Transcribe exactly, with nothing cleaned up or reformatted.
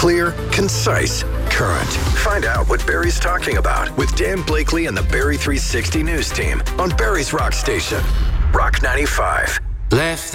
Clear, concise, current. Find out what Barry's talking about with Dan Blakely and the Barry three sixty News team on Barry's Rock Station. Rock ninety-five. Left